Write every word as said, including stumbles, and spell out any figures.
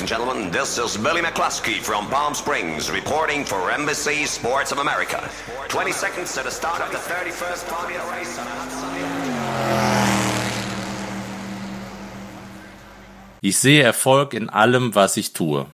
and gentlemen, this is Billy McCluskey from Palm Springs reporting for N B C Sports of America. twenty seconds to the start of the thirty-first Formula race on a hot Sunday. Ich sehe Erfolg in allem, was ich tue.